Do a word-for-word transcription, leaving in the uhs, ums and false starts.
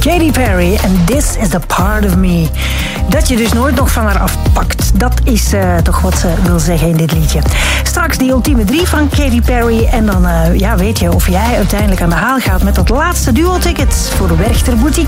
Katy Perry en This is the Part of Me. Dat je dus nooit nog van haar afpakt. Dat is uh, toch wat ze wil zeggen in dit liedje. Straks die ultieme drie van Katy Perry. En dan uh, ja, weet je of jij uiteindelijk aan de haal gaat met dat laatste duo-ticket voor de Werchter Boutique.